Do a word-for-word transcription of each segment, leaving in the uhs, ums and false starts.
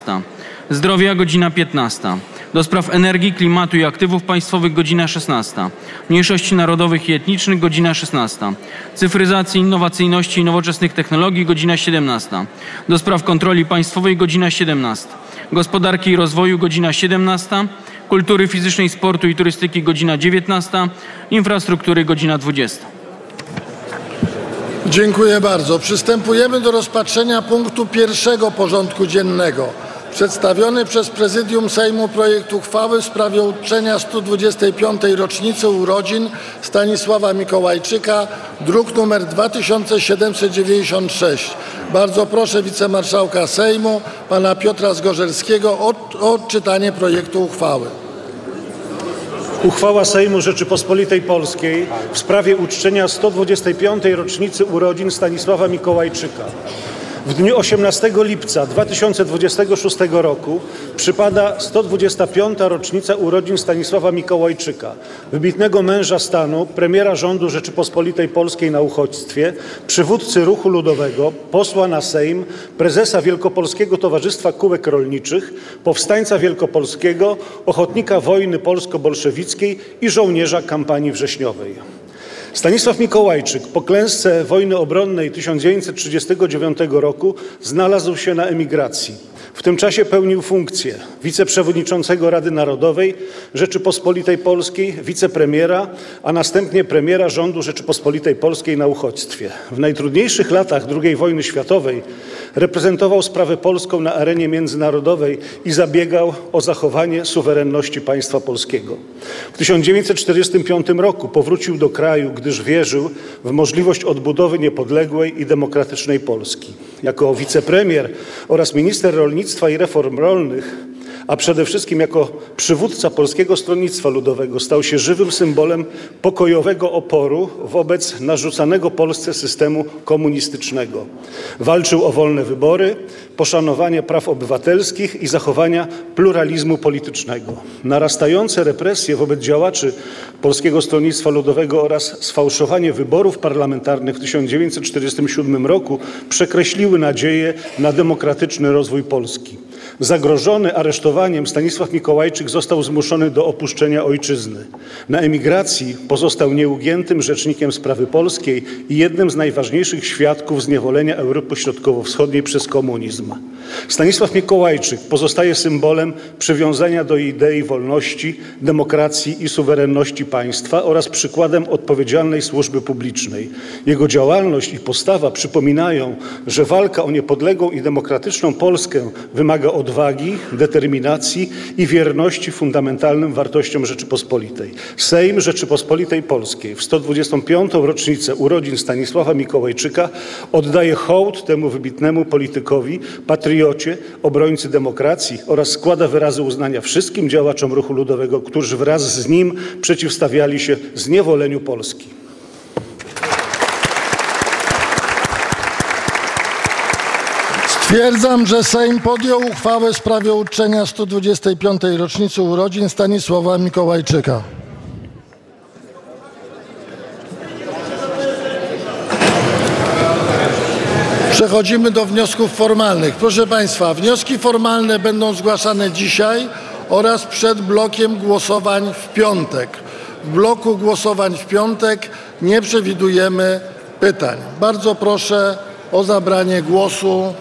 Zdrowia - godzina piętnasta. Do Spraw Energii, Klimatu i Aktywów Państwowych - godzina szesnasta. Mniejszości Narodowych i Etnicznych - godzina szesnasta. Cyfryzacji, Innowacyjności i Nowoczesnych Technologii - godzina siedemnasta. Do Spraw Kontroli Państwowej - godzina siedemnasta. Gospodarki i Rozwoju - godzina siedemnasta. Kultury Fizycznej, Sportu i Turystyki - godzina dziewiętnasta. Infrastruktury - godzina dwudziesta. Dziękuję bardzo. Przystępujemy do rozpatrzenia punktu pierwszego porządku dziennego. Przedstawiony przez Prezydium Sejmu projekt uchwały w sprawie uczczenia stu dwudziestej piątej rocznicy urodzin Stanisława Mikołajczyka, druk nr dwa tysiące siedemset dziewięćdziesiąt sześć. Bardzo proszę wicemarszałka Sejmu, pana Piotra Zgorzelskiego o, o odczytanie projektu uchwały. Uchwała Sejmu Rzeczypospolitej Polskiej w sprawie uczczenia stu dwudziestej piątej rocznicy urodzin Stanisława Mikołajczyka. W dniu osiemnastego lipca dwa tysiące dwudziestego szóstego roku przypada sto dwudziesta piąta rocznica urodzin Stanisława Mikołajczyka, wybitnego męża stanu, premiera rządu Rzeczypospolitej Polskiej na uchodźstwie, przywódcy ruchu ludowego, posła na Sejm, prezesa Wielkopolskiego Towarzystwa Kółek Rolniczych, powstańca wielkopolskiego, ochotnika wojny polsko-bolszewickiej i żołnierza kampanii wrześniowej. Stanisław Mikołajczyk po klęsce wojny obronnej tysiąc dziewięćset trzydziestego dziewiątego roku znalazł się na emigracji. W tym czasie pełnił funkcję wiceprzewodniczącego Rady Narodowej Rzeczypospolitej Polskiej, wicepremiera, a następnie premiera rządu Rzeczypospolitej Polskiej na uchodźstwie. W najtrudniejszych latach drugiej wojny światowej reprezentował sprawę polską na arenie międzynarodowej i zabiegał o zachowanie suwerenności państwa polskiego. W tysiąc dziewięćset czterdziestym piątym roku powrócił do kraju, gdyż wierzył w możliwość odbudowy niepodległej i demokratycznej Polski. Jako wicepremier oraz minister rolnictwa i reform rolnych, a przede wszystkim jako przywódca Polskiego Stronnictwa Ludowego stał się żywym symbolem pokojowego oporu wobec narzucanego Polsce systemu komunistycznego. Walczył o wolne wybory, poszanowanie praw obywatelskich i zachowania pluralizmu politycznego. Narastające represje wobec działaczy Polskiego Stronnictwa Ludowego oraz sfałszowanie wyborów parlamentarnych w tysiąc dziewięćset czterdziestym siódmym roku przekreśliły nadzieję na demokratyczny rozwój Polski. Zagrożony aresztowaniem Stanisław Mikołajczyk został zmuszony do opuszczenia ojczyzny. Na emigracji pozostał nieugiętym rzecznikiem sprawy polskiej i jednym z najważniejszych świadków zniewolenia Europy Środkowo-Wschodniej przez komunizm. Stanisław Mikołajczyk pozostaje symbolem przywiązania do idei wolności, demokracji i suwerenności państwa oraz przykładem odpowiedzialnej służby publicznej. Jego działalność i postawa przypominają, że walka o niepodległą i demokratyczną Polskę wymaga odwagi, determinacji i wierności fundamentalnym wartościom Rzeczypospolitej. Sejm Rzeczypospolitej Polskiej w sto dwudziestą piątą rocznicę urodzin Stanisława Mikołajczyka oddaje hołd temu wybitnemu politykowi, patriocie, obrońcy demokracji oraz składa wyrazy uznania wszystkim działaczom ruchu ludowego, którzy wraz z nim przeciwstawiali się zniewoleniu Polski. Stwierdzam, że Sejm podjął uchwałę w sprawie uczczenia stu dwudziestej piątej rocznicy urodzin Stanisława Mikołajczyka. Przechodzimy do wniosków formalnych. Proszę Państwa, wnioski formalne będą zgłaszane dzisiaj oraz przed blokiem głosowań w piątek. W bloku głosowań w piątek nie przewidujemy pytań. Bardzo proszę o zabranie głosu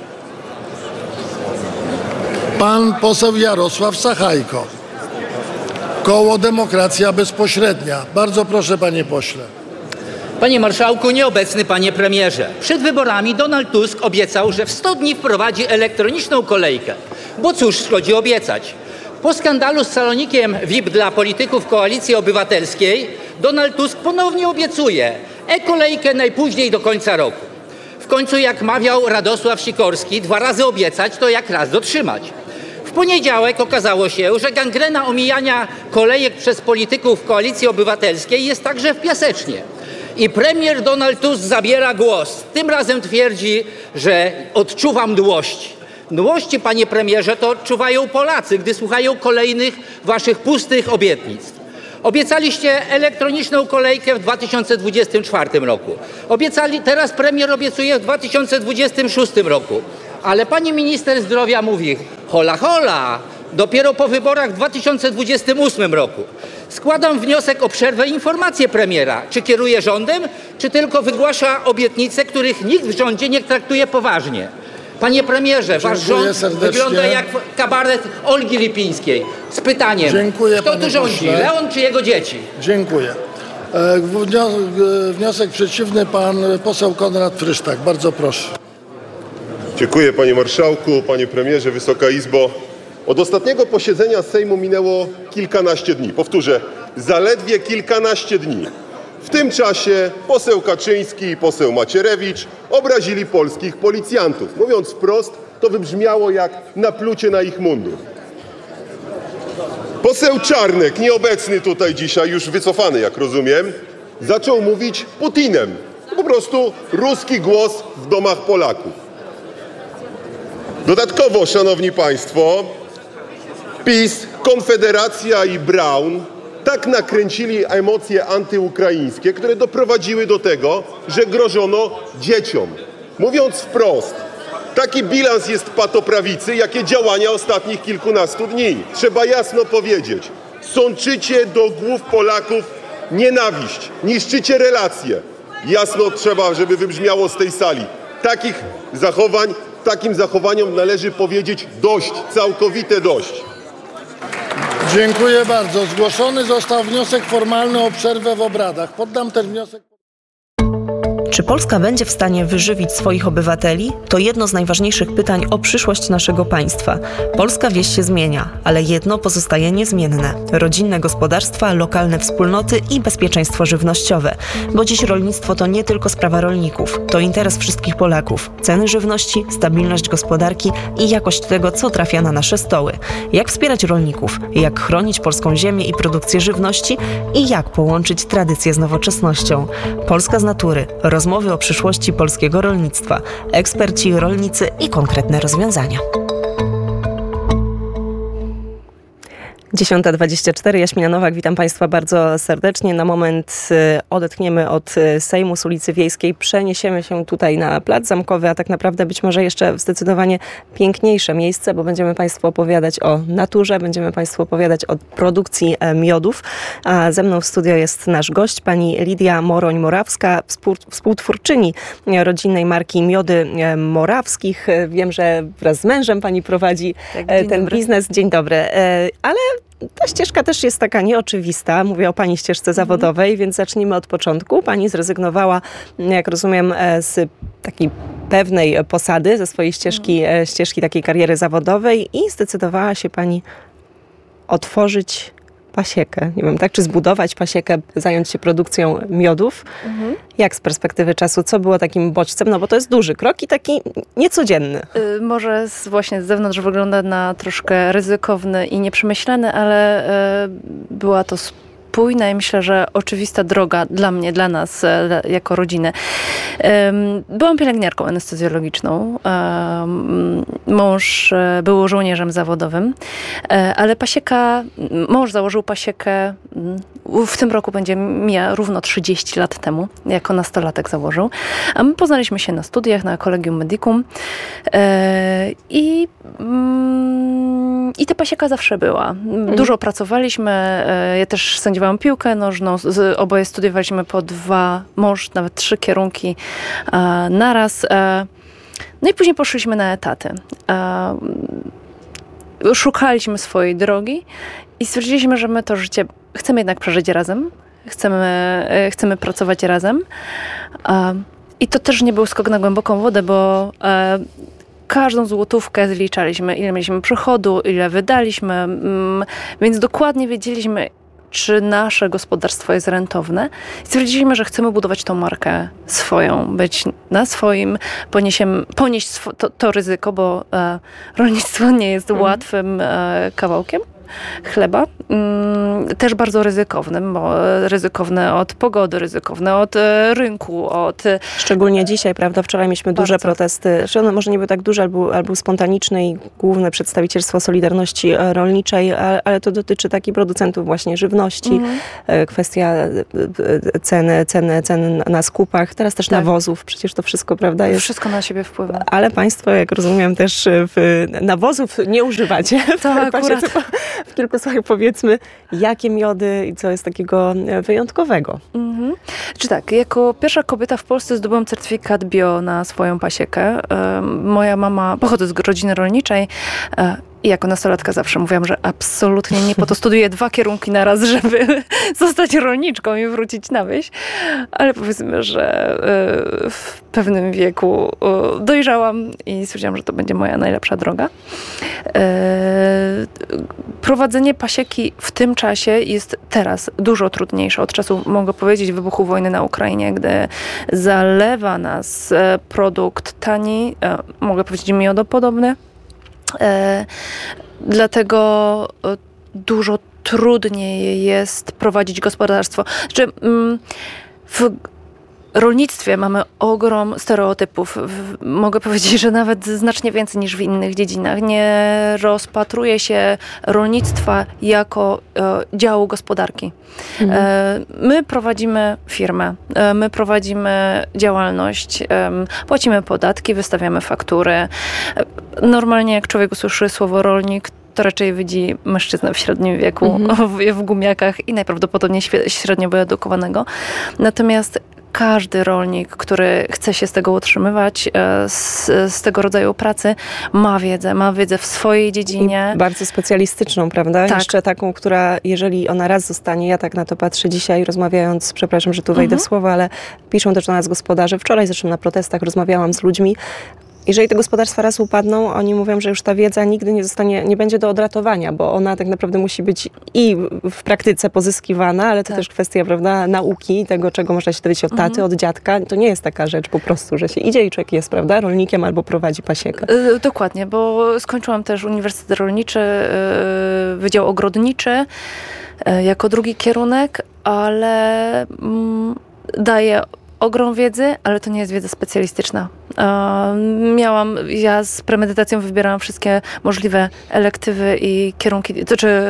pan poseł Jarosław Sachajko, Koło Demokracja Bezpośrednia. Bardzo proszę, panie pośle. Panie marszałku, nieobecny panie premierze. Przed wyborami Donald Tusk obiecał, że w sto dni wprowadzi elektroniczną kolejkę. Bo cóż szkodzi obiecać? Po skandalu z salonikiem V I P dla polityków Koalicji Obywatelskiej Donald Tusk ponownie obiecuje e-kolejkę najpóźniej do końca roku. W końcu, jak mawiał Radosław Sikorski, dwa razy obiecać to jak raz dotrzymać. W poniedziałek okazało się, że gangrena omijania kolejek przez polityków Koalicji Obywatelskiej jest także w Piasecznie. I premier Donald Tusk zabiera głos. Tym razem twierdzi, że odczuwa mdłości. Mdłości, panie premierze, to odczuwają Polacy, gdy słuchają kolejnych waszych pustych obietnic. Obiecaliście elektroniczną kolejkę w dwa tysiące dwudziestym czwartym roku. Obiecali, teraz premier obiecuje w dwa tysiące dwudziestym szóstym roku. Ale pani minister zdrowia mówi, hola hola, dopiero po wyborach w dwa tysiące dwudziestym ósmym roku. Składam wniosek o przerwę i informację premiera. Czy kieruje rządem, czy tylko wygłasza obietnice, których nikt w rządzie nie traktuje poważnie? Panie premierze, wasz Dziękuję rząd serdecznie. wygląda jak kabaret Olgi Lipińskiej. Z pytaniem, Dziękuję, kto panie tu rządzi, pośle. Leon czy jego dzieci? Dziękuję. E, wnio- e, Wniosek przeciwny, pan poseł Konrad Frysztak. Bardzo proszę. Dziękuję panie marszałku, panie premierze, Wysoka Izbo. Od ostatniego posiedzenia Sejmu minęło kilkanaście dni. Powtórzę, zaledwie kilkanaście dni. W tym czasie poseł Kaczyński i poseł Macierewicz obrazili polskich policjantów. Mówiąc wprost, to wybrzmiało jak naplucie na ich mundur. Poseł Czarnek, nieobecny tutaj dzisiaj, już wycofany jak rozumiem, zaczął mówić Putinem. Po prostu ruski głos w domach Polaków. Dodatkowo, szanowni państwo, PiS, Konfederacja i Braun tak nakręcili emocje antyukraińskie, które doprowadziły do tego, że grożono dzieciom. Mówiąc wprost, taki bilans jest patoprawicy, jakie działania ostatnich kilkunastu dni. Trzeba jasno powiedzieć, sączycie do głów Polaków nienawiść, niszczycie relacje. Jasno trzeba, żeby wybrzmiało z tej sali. Takich zachowań, takim zachowaniom należy powiedzieć dość, całkowite dość. Dziękuję bardzo. Zgłoszony został wniosek formalny o przerwę w obradach. Poddam ten wniosek. Czy Polska będzie w stanie wyżywić swoich obywateli? To jedno z najważniejszych pytań o przyszłość naszego państwa. Polska wieś się zmienia, ale jedno pozostaje niezmienne. Rodzinne gospodarstwa, lokalne wspólnoty i bezpieczeństwo żywnościowe. Bo dziś rolnictwo to nie tylko sprawa rolników. To interes wszystkich Polaków. Ceny żywności, stabilność gospodarki i jakość tego, co trafia na nasze stoły. Jak wspierać rolników? Jak chronić polską ziemię i produkcję żywności? I jak połączyć tradycję z nowoczesnością? Polska z natury. Rozmowy o przyszłości polskiego rolnictwa, eksperci, rolnicy i konkretne rozwiązania. dziesiąta dwadzieścia cztery, Jaśmina Nowak, witam Państwa bardzo serdecznie. Na moment odetchniemy od Sejmu z ulicy Wiejskiej, przeniesiemy się tutaj na Plac Zamkowy, a tak naprawdę być może jeszcze w zdecydowanie piękniejsze miejsce, bo będziemy Państwu opowiadać o naturze, będziemy Państwu opowiadać o produkcji miodów. A ze mną w studio jest nasz gość, pani Lidia Moroń-Morawska, współtwórczyni rodzinnej marki Miody Morawskich. Wiem, że wraz z mężem pani prowadzi tak, ten dobry. biznes. Dzień dobry. Ale ta ścieżka też jest taka nieoczywista. Mówię o pani ścieżce zawodowej, więc zacznijmy od początku. Pani zrezygnowała, jak rozumiem, z takiej pewnej posady, ze swojej ścieżki, ścieżki takiej kariery zawodowej i zdecydowała się pani otworzyć pasiekę. Nie wiem, tak? Czy zbudować pasiekę, zająć się produkcją miodów. Mhm. Jak z perspektywy czasu? Co było takim bodźcem? No bo to jest duży krok i taki niecodzienny. Yy, może z, właśnie z zewnątrz wygląda na troszkę ryzykowny i nieprzemyślany, ale yy, była to spójna i myślę, że oczywista droga dla mnie, dla nas e, jako rodziny. E, byłam pielęgniarką anestezjologiczną. E, mąż e, był żołnierzem zawodowym, e, ale pasieka, mąż założył pasiekę, w tym roku będzie mija równo trzydzieści lat temu, jako nastolatek założył. A my poznaliśmy się na studiach, na Collegium Medicum e, i mm, i ta pasieka zawsze była. Dużo mm. pracowaliśmy, e, ja też sędziowałam piłkę nożną, z, oboje studiowaliśmy po dwa, mąż nawet trzy kierunki e, naraz. E, no i później poszliśmy na etaty. E, szukaliśmy swojej drogi i stwierdziliśmy, że my to życie chcemy jednak przeżyć razem. Chcemy, e, chcemy pracować razem. E, I to też nie był skok na głęboką wodę, bo e, każdą złotówkę zliczaliśmy, ile mieliśmy przychodu, ile wydaliśmy, mm, więc dokładnie wiedzieliśmy, czy nasze gospodarstwo jest rentowne. I stwierdziliśmy, że chcemy budować tą markę swoją, być na swoim, poniesiem, ponieść swo, to, to ryzyko, bo e, rolnictwo nie jest mm. łatwym e, kawałkiem. chleba. Też bardzo ryzykownym, bo ryzykowne od pogody, ryzykowne od rynku, od... Szczególnie dzisiaj, prawda? Wczoraj mieliśmy Bardzo. duże protesty. Znaczy one może nie były tak duże, ale był, ale był spontaniczny i główne przedstawicielstwo Solidarności Rolniczej, ale, ale to dotyczy takich producentów właśnie żywności, mhm. kwestia ceny, ceny, ceny na skupach, teraz też tak. nawozów, przecież to wszystko, prawda? Jest... Wszystko na siebie wpływa. Ale państwo, jak rozumiem, też w nawozów nie używacie. To akurat. W kilku słowach powiedzmy, jakie miody i co jest takiego wyjątkowego. Mhm. Czy tak, jako pierwsza kobieta w Polsce zdobyłam certyfikat bio na swoją pasiekę. Moja mama, pochodzę z rodziny rolniczej, i jako nastolatka zawsze mówiłam, że absolutnie nie po to studiuję dwa kierunki na raz, żeby zostać rolniczką i wrócić na wieś. Ale powiedzmy, że w pewnym wieku dojrzałam i stwierdziłam, że to będzie moja najlepsza droga. Prowadzenie pasieki w tym czasie jest teraz dużo trudniejsze. Od czasu, mogę powiedzieć, wybuchu wojny na Ukrainie, gdy zalewa nas produkt tani, mogę powiedzieć miodopodobny. E, dlatego dużo trudniej jest prowadzić gospodarstwo. Znaczy, mm, w rolnictwie mamy ogrom stereotypów. W, mogę powiedzieć, że nawet znacznie więcej niż w innych dziedzinach. Nie rozpatruje się rolnictwa jako e, działu gospodarki. Mhm. E, my prowadzimy firmę, e, my prowadzimy działalność, e, płacimy podatki, wystawiamy faktury. E, normalnie jak człowiek usłyszy słowo rolnik, to raczej widzi mężczyznę w średnim wieku, mhm. w, w gumiakach i najprawdopodobniej średnio wyedukowanego. Natomiast każdy rolnik, który chce się z tego utrzymywać, z, z tego rodzaju pracy, ma wiedzę, ma wiedzę w swojej dziedzinie. I bardzo specjalistyczną, prawda? Tak. Jeszcze taką, która, jeżeli ona raz zostanie, ja tak na to patrzę dzisiaj, rozmawiając, przepraszam, że tu wejdę Mhm. w słowo, ale piszą też do nas gospodarze. Wczoraj zresztą na protestach rozmawiałam z ludźmi. Jeżeli te gospodarstwa raz upadną, oni mówią, że już ta wiedza nigdy nie zostanie, nie będzie do odratowania, bo ona tak naprawdę musi być i w praktyce pozyskiwana, ale to tak. też kwestia, prawda, nauki, tego, czego można się dowiedzieć od taty, Mhm. od dziadka. To nie jest taka rzecz po prostu, że się idzie i człowiek jest, prawda, rolnikiem albo prowadzi pasiekę. Yy, dokładnie, bo skończyłam też Uniwersytet Rolniczy, yy, Wydział Ogrodniczy yy, jako drugi kierunek, ale yy, daje ogrom wiedzy, ale to nie jest wiedza specjalistyczna. Miałam, ja z premedytacją wybierałam wszystkie możliwe elektywy i kierunki, to znaczy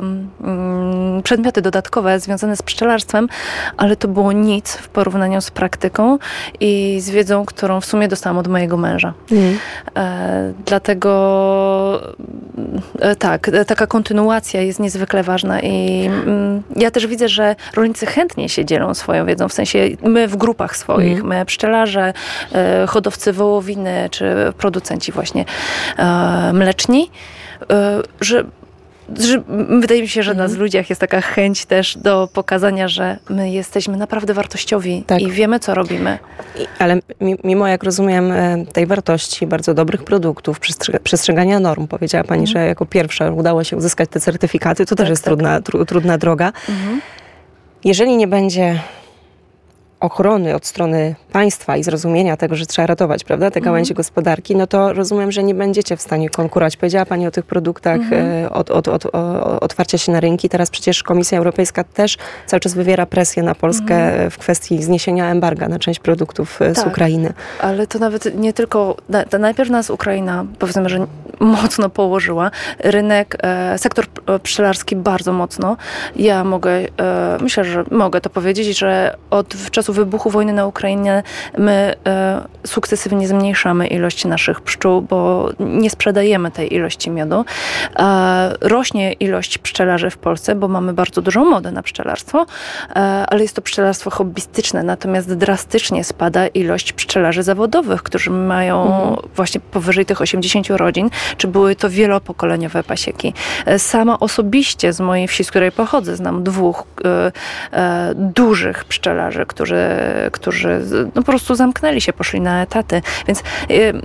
um, przedmioty dodatkowe związane z pszczelarstwem, ale to było nic w porównaniu z praktyką i z wiedzą, którą w sumie dostałam od mojego męża. Mm. E, dlatego e, tak, taka kontynuacja jest niezwykle ważna i mm, ja też widzę, że rolnicy chętnie się dzielą swoją wiedzą, w sensie my w grupach swoich, mm. my pszczelarze, e, hodowcy wołowiny, czy producenci właśnie e, mleczni, e, że, że wydaje mi się, że na ludziach jest taka chęć też do pokazania, że my jesteśmy naprawdę wartościowi tak. i wiemy, co robimy. I, ale mimo, jak rozumiem, tej wartości, bardzo dobrych produktów, przestrzegania norm, powiedziała pani, mhm. że jako pierwsza udało się uzyskać te certyfikaty, to tak, też jest tak. trudna, tru, trudna droga. Mhm. Jeżeli nie będzie ochrony od strony państwa i zrozumienia tego, że trzeba ratować, prawda, te gałęzie mm. gospodarki, no to rozumiem, że nie będziecie w stanie konkurować. Powiedziała pani o tych produktach, mm-hmm. od, od, od, od otwarcia się na rynki. Teraz przecież Komisja Europejska też cały czas wywiera presję na Polskę mm. w kwestii zniesienia embarga na część produktów tak, z Ukrainy. Ale to nawet nie tylko, najpierw nas Ukraina, powiedzmy, że mocno położyła. Rynek, e, sektor pszczelarski bardzo mocno. Ja mogę, e, myślę, że mogę to powiedzieć, że od czasu wybuchu wojny na Ukrainie my e, sukcesywnie zmniejszamy ilość naszych pszczół, bo nie sprzedajemy tej ilości miodu. E, rośnie ilość pszczelarzy w Polsce, bo mamy bardzo dużą modę na pszczelarstwo, e, ale jest to pszczelarstwo hobbystyczne, natomiast drastycznie spada ilość pszczelarzy zawodowych, którzy mają mhm. właśnie powyżej tych osiemdziesięciu rodzin, czy były to wielopokoleniowe pasieki. E, sama osobiście z mojej wsi, z której pochodzę, znam dwóch e, e, dużych pszczelarzy, którzy którzy no, po prostu zamknęli się, poszli na etaty. Więc yy,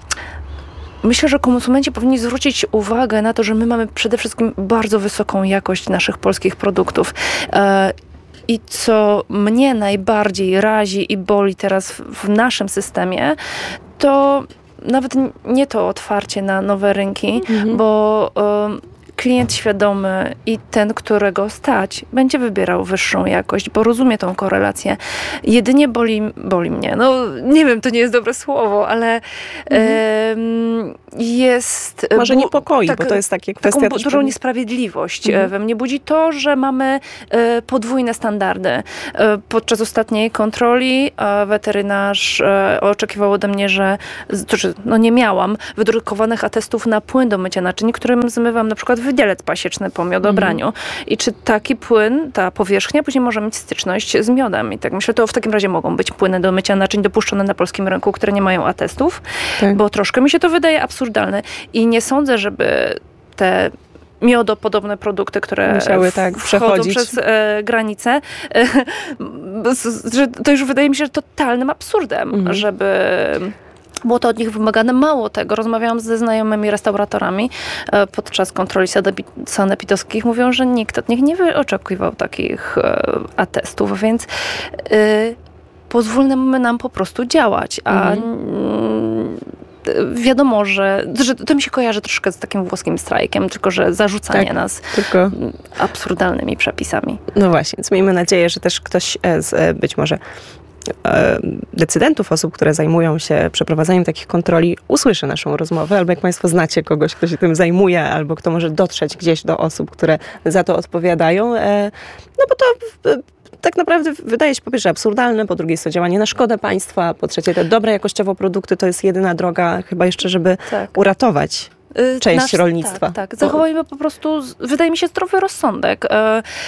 myślę, że konsumenci powinni zwrócić uwagę na to, że my mamy przede wszystkim bardzo wysoką jakość naszych polskich produktów. Yy, I co mnie najbardziej razi i boli teraz w, w naszym systemie, to nawet nie to otwarcie na nowe rynki, mhm. bo yy, klient świadomy i ten, którego stać, będzie wybierał wyższą jakość, bo rozumie tą korelację. Jedynie boli, boli mnie. No nie wiem, to nie jest dobre słowo, ale mhm. y, jest... Może bu- niepokoi, tak, bo to jest takie kwestia... Taką też dużą pewnie- niesprawiedliwość Mhm. we mnie budzi to, że mamy y, podwójne standardy. Y, podczas ostatniej kontroli y, weterynarz y, oczekiwał ode mnie, że to, że, no nie miałam wydrukowanych atestów na płyn do mycia naczyń, którym zmywam na przykład wydzielec pasieczny po miodobraniu. I czy taki płyn, ta powierzchnia później może mieć styczność z miodem. I tak myślę, to w takim razie mogą być płyny do mycia naczyń dopuszczone na polskim rynku, które nie mają atestów, Tak. bo troszkę mi się to wydaje absurdalne. I nie sądzę, żeby te miodopodobne produkty, które Musiały tak w- wchodzą przechodzić. przez e, granicę, e, z- że to już wydaje mi się że totalnym absurdem, Mhm. żeby było to od nich wymagane. Mało tego, rozmawiałam ze znajomymi restauratorami e, podczas kontroli sanepi- sanepidowskich. Mówią, że nikt od nich nie wy- oczekiwał takich e, atestów, więc e, pozwólmy nam po prostu działać, a Mhm. mm, wiadomo, że, że to mi się kojarzy troszkę z takim włoskim strajkiem, tylko że zarzucanie Tak. nas Tylko absurdalnymi przepisami. No właśnie, więc miejmy nadzieję, że też ktoś e, z e, być może e, decydentów, osób, które zajmują się przeprowadzaniem takich kontroli, usłyszy naszą rozmowę, albo jak Państwo znacie kogoś, kto się tym zajmuje, albo kto może dotrzeć gdzieś do osób, które za to odpowiadają, e, no bo to e, tak naprawdę wydaje się po pierwsze absurdalne, po drugie jest to działanie na szkodę państwa, po trzecie te dobre jakościowo produkty to jest jedyna droga chyba jeszcze, żeby Tak. uratować Y, część nasz- rolnictwa. Tak, tak. Zachowajmy po prostu, z- wydaje mi się, zdrowy rozsądek. Y,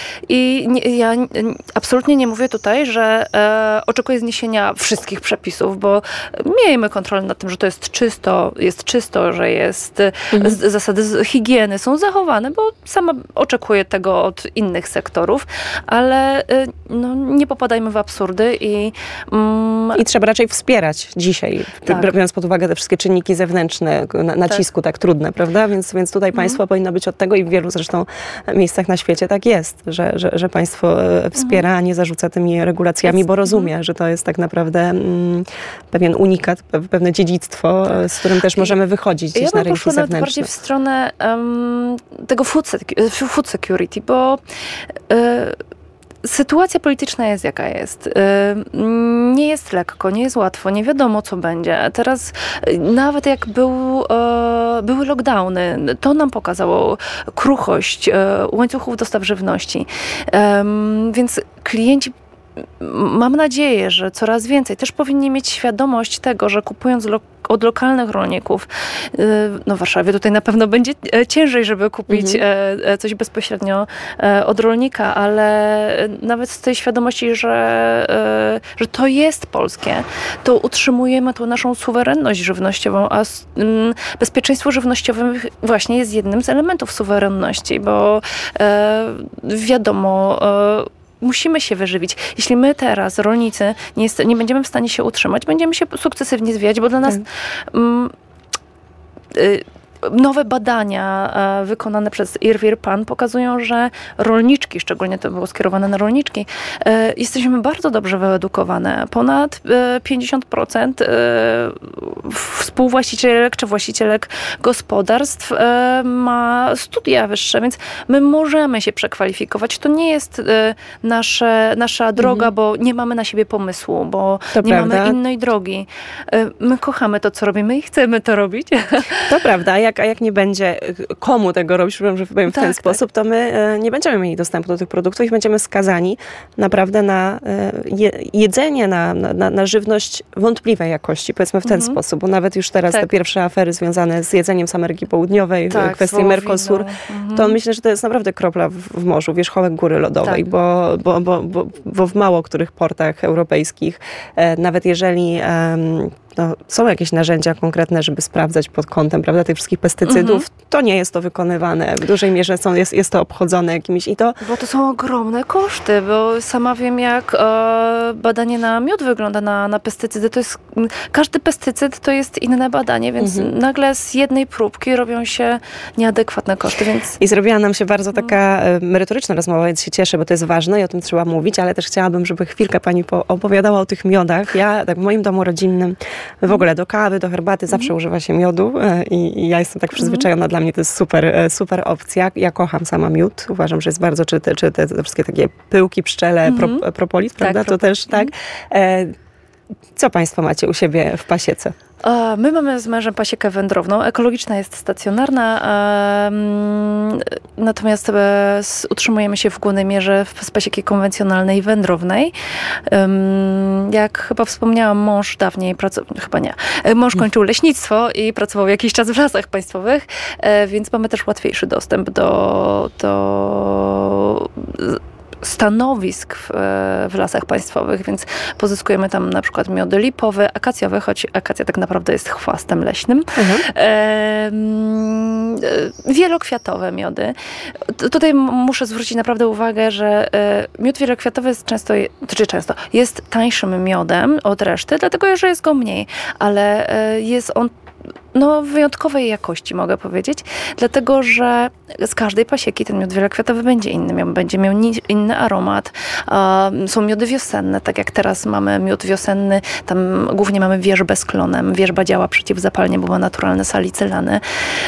I nie, ja n- absolutnie nie mówię tutaj, że e, oczekuję zniesienia wszystkich przepisów, bo miejmy kontrolę nad tym, że to jest czysto, jest czysto, że jest Mhm. z, zasady z higieny są zachowane, bo sama oczekuję tego od innych sektorów, ale y, no, nie popadajmy w absurdy i mm, I trzeba raczej wspierać dzisiaj, Tak. biorąc pod uwagę te wszystkie czynniki zewnętrzne, na, nacisku tak. trudne, prawda? Więc, więc tutaj państwo powinno być od tego i w wielu zresztą miejscach na świecie tak jest, że, że, że państwo e, wspiera, a nie zarzuca tymi regulacjami, bo rozumie, że to jest tak naprawdę mm, pewien unikat, pe- pewne dziedzictwo, e, z którym też możemy wychodzić gdzieś Ja na bym rynki poszła nawet zewnętrzne. bardziej w stronę um, tego food, sec- food security, bo e, sytuacja polityczna jest jaka jest. Y, Nie jest lekko, nie jest łatwo, nie wiadomo co będzie. Teraz y, nawet jak był, e, były lockdowny, to nam pokazało kruchość e, łańcuchów dostaw żywności. Em, Więc klienci, mam nadzieję, że coraz więcej też powinni mieć świadomość tego, że kupując lo- od lokalnych rolników, yy, no w Warszawie tutaj na pewno będzie e, ciężej, żeby kupić Mhm. e, e, coś bezpośrednio e, od rolnika, ale nawet z tej świadomości, że, e, że to jest polskie, to utrzymujemy tą naszą suwerenność żywnościową, a s- mm, bezpieczeństwo żywnościowe właśnie jest jednym z elementów suwerenności, bo e, wiadomo, e, musimy się wyżywić. Jeśli my teraz, rolnicy, nie, jest, nie będziemy w stanie się utrzymać, będziemy się sukcesywnie zwijać, bo dla nas mm, y, nowe badania e, wykonane przez IRWIR-PAN pokazują, że rolniczki, szczególnie to było skierowane na rolniczki, e, jesteśmy bardzo dobrze wyedukowane. Ponad e, pięćdziesiąt procent e, współwłaścicielek czy właścicielek gospodarstw e, ma studia wyższe, więc my możemy się przekwalifikować. To nie jest e, nasze, nasza droga, Mhm. bo nie mamy na siebie pomysłu, bo To nie prawda. mamy innej drogi. E, my kochamy to, co robimy i chcemy to robić. To prawda, a jak, a jak nie będzie komu tego robić, przepraszam, że powiem w Tak, ten tak. sposób, to my e, nie będziemy mieli dostępu do tych produktów i będziemy skazani naprawdę na e, je, jedzenie, na, na, na, na żywność wątpliwej jakości, powiedzmy w ten Mhm. sposób, bo nawet już teraz Tak. te pierwsze afery związane z jedzeniem z Ameryki Południowej, Tak, w kwestii z wołowiny. Mercosur, Mhm. to myślę, że to jest naprawdę kropla w, w morzu, wierzchołek góry lodowej, Tak. bo, bo, bo, bo, bo w mało których portach europejskich, e, nawet jeżeli em, no, są jakieś narzędzia konkretne, żeby sprawdzać pod kątem, prawda, tych wszystkich pestycydów, to nie jest to wykonywane. W dużej mierze są, jest, jest to obchodzone jakimiś i to... Bo to są ogromne koszty, bo sama wiem, jak e, badanie na miód wygląda na, na pestycydy. To jest, m, każdy pestycyd to jest inne badanie, więc Mhm. nagle z jednej próbki robią się nieadekwatne koszty, więc I zrobiła nam się bardzo taka e, merytoryczna rozmowa, więc się cieszę, bo to jest ważne i o tym trzeba mówić, ale też chciałabym, żeby chwilkę pani po- opowiadała o tych miodach. Ja tak w moim domu rodzinnym W ogóle do kawy, do herbaty zawsze mhm. używa się miodu i, i ja jestem tak przyzwyczajona. Mhm. Dla mnie to jest super, super opcja. Ja kocham sama miód. Uważam, że jest bardzo, czy te, czy te, te wszystkie takie pyłki, pszczele, mhm. pro, propolis, prawda? Tak, to też, tak. Mhm. Co państwo macie u siebie w pasiece? My mamy z mężem pasiekę wędrowną. Ekologiczna jest stacjonarna, natomiast utrzymujemy się w głównej mierze z pasieki konwencjonalnej wędrownej. Jak chyba wspomniałam, mąż dawniej pracował, chyba nie, mąż kończył leśnictwo i pracował jakiś czas w lasach państwowych, więc mamy też łatwiejszy dostęp do, do stanowisk w, w lasach państwowych, więc pozyskujemy tam na przykład miody lipowe, akacjowe, choć akacja tak naprawdę jest chwastem leśnym. Mhm. E, wielokwiatowe miody. Tutaj muszę zwrócić naprawdę uwagę, że miód wielokwiatowy jest często, czy często jest tańszym miodem od reszty, dlatego że jest go mniej, ale jest on no, wyjątkowej jakości, mogę powiedzieć, dlatego, że z każdej pasieki ten miód wielokwiatowy będzie inny, będzie miał inny aromat. Są miody wiosenne, tak jak teraz mamy miód wiosenny, tam głównie mamy wierzbę z klonem. Wierzba działa przeciwzapalnie, bo ma naturalne salicylany.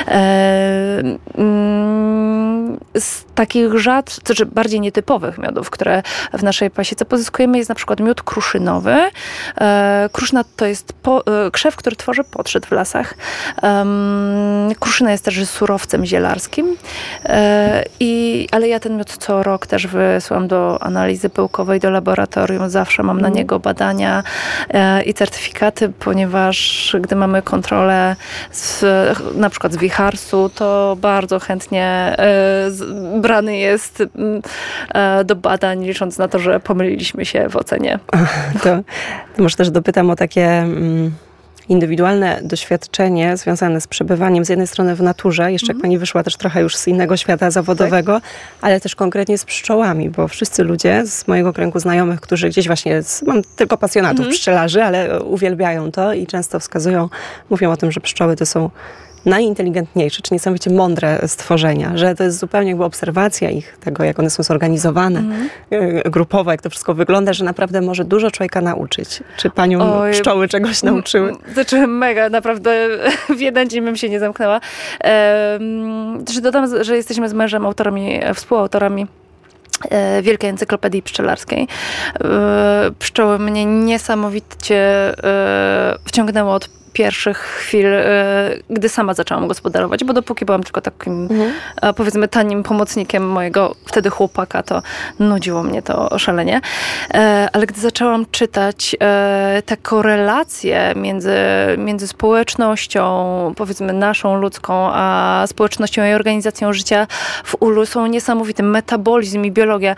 Z takich rzad, to znaczy bardziej nietypowych miodów, które w naszej pasiece pozyskujemy, jest na przykład miód kruszynowy. Kruszyna to jest po, krzew, który tworzy podszedł w lasach. Kruszyna jest też surowcem zielarskim, I, ale ja ten miód co rok też wysyłam do analizy pyłkowej, do laboratorium. Zawsze mam na niego badania i certyfikaty, ponieważ gdy mamy kontrolę z, na przykład z Wicharsu, to bardzo chętnie brany jest do badań, licząc na to, że pomyliliśmy się w ocenie. To, to może też dopytam o takie mm, indywidualne doświadczenie związane z przebywaniem z jednej strony w naturze, jeszcze mm. jak pani wyszła też trochę już z innego świata zawodowego, tak. ale też konkretnie z pszczołami, bo wszyscy ludzie z mojego kręgu znajomych, którzy gdzieś właśnie, z, mam tylko pasjonatów mm. pszczelarzy, ale uwielbiają to i często wskazują, mówią o tym, że pszczoły to są najinteligentniejsze, czy niesamowicie mądre stworzenia, że to jest zupełnie jakby obserwacja ich, tego jak one są zorganizowane, mm. grupowo, jak to wszystko wygląda, że naprawdę może dużo człowieka nauczyć. Czy panią Oj, pszczoły czegoś nauczyły? Znaczy mega, naprawdę w jeden dzień bym się nie zamknęła. Ehm, też dodam, że jesteśmy z mężem autorami, współautorami Wielkiej Encyklopedii Pszczelarskiej. Pszczoły mnie niesamowicie wciągnęło od pierwszych chwil, gdy sama zaczęłam gospodarować, bo dopóki byłam tylko takim, mhm. powiedzmy, tanim pomocnikiem mojego wtedy chłopaka, to nudziło mnie to szalenie. Ale gdy zaczęłam czytać te korelacje między, między społecznością, powiedzmy naszą ludzką, a społecznością i organizacją życia w ulu są niesamowite. Metabolizm i biologia.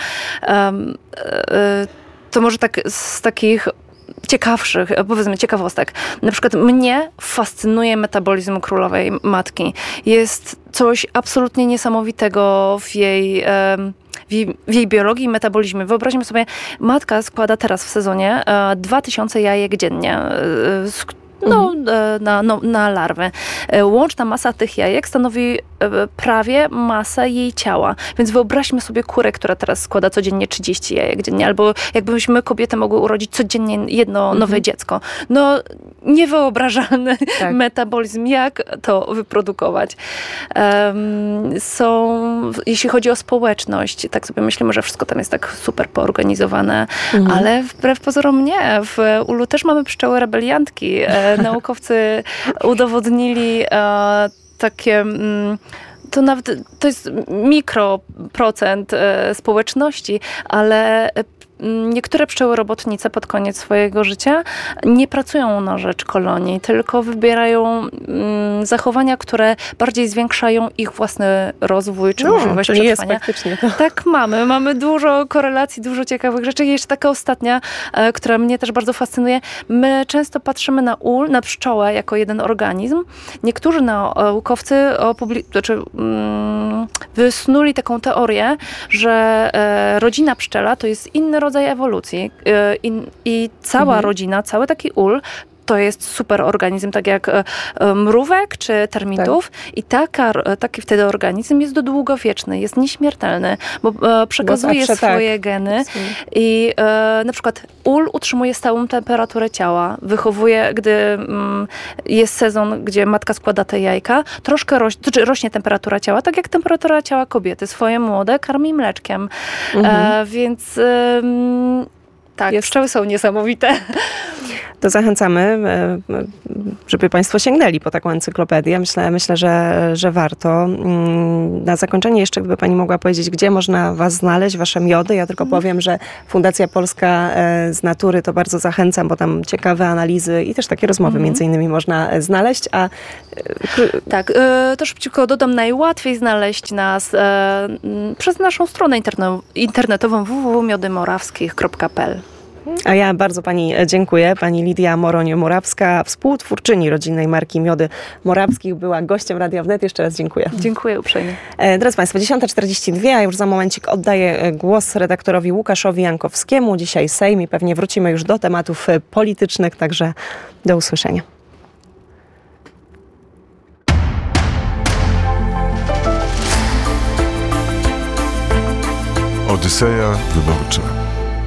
To może tak z takich ciekawszych, powiedzmy ciekawostek. Na przykład mnie fascynuje metabolizm królowej matki. Jest coś absolutnie niesamowitego w jej, w jej, w jej biologii i metabolizmie. Wyobraźmy sobie, matka składa teraz w sezonie dwa tysiące jajek dziennie, z No, na, no, na larwę. Łączna masa tych jajek stanowi prawie masę jej ciała. Więc wyobraźmy sobie kurę, która teraz składa codziennie trzydzieści jajek dziennie, albo jakbyśmy kobiety mogły urodzić codziennie jedno mhm. nowe dziecko. No, niewyobrażalny tak. metabolizm. Jak to wyprodukować? Um, są, jeśli chodzi o społeczność, tak sobie myślimy, że wszystko tam jest tak super poorganizowane, mhm. ale wbrew pozorom nie. W ulu też mamy pszczoły rebeliantki. Naukowcy udowodnili e, takie, mm, to nawet, to jest mikroprocent e, społeczności, ale niektóre pszczoły robotnice pod koniec swojego życia nie pracują na rzecz kolonii, tylko wybierają mm, zachowania, które bardziej zwiększają ich własny rozwój czy no, możliwość czyli przetrwania. Jest faktycznie to. Tak mamy. Mamy dużo korelacji, dużo ciekawych rzeczy. I jeszcze taka ostatnia, e, która mnie też bardzo fascynuje. My często patrzymy na ul, na pszczołę jako jeden organizm. Niektórzy naukowcy opubli- znaczy, mm, wysnuli taką teorię, że e, rodzina pszczela to jest inny rodzaj ewolucji. I, i cała mhm. rodzina, cały taki ul to jest super organizm, tak jak e, mrówek czy termitów. Tak. I taka, taki wtedy organizm jest długowieczny, jest nieśmiertelny, bo e, przekazuje Bo zawsze, swoje tak. geny i e, na przykład ul utrzymuje stałą temperaturę ciała, wychowuje, gdy mm, jest sezon, gdzie matka składa te jajka, troszkę roś, znaczy rośnie temperatura ciała, tak jak temperatura ciała kobiety. Swoje młode karmi mleczkiem. Mhm. E, więc e, tak, jest. Pszczoły są niesamowite. To zachęcamy, żeby Państwo sięgnęli po taką encyklopedię. Myślę, myślę że, że warto. Na zakończenie jeszcze, gdyby Pani mogła powiedzieć, gdzie można Was znaleźć, Wasze miody. Ja tylko powiem, że Fundacja Polska z Natury to bardzo zachęcam, bo tam ciekawe analizy i też takie rozmowy mm. między innymi można znaleźć. A... Tak, to szybciutko dodam, najłatwiej znaleźć nas przez naszą stronę internetową w w w kropka miody morawskich kropka p l. A ja bardzo Pani dziękuję. Pani Lidia Moroń-Morawska, współtwórczyni rodzinnej marki Miody Morawskich, była gościem Radia Wnet. Jeszcze raz dziękuję. Dziękuję uprzejmie. Drodzy Państwo, dziesiąta czterdzieści dwa, a już za momencik oddaję głos redaktorowi Łukaszowi Jankowskiemu. Dzisiaj Sejm i pewnie wrócimy już do tematów politycznych, także do usłyszenia. Odyseja wyborcza.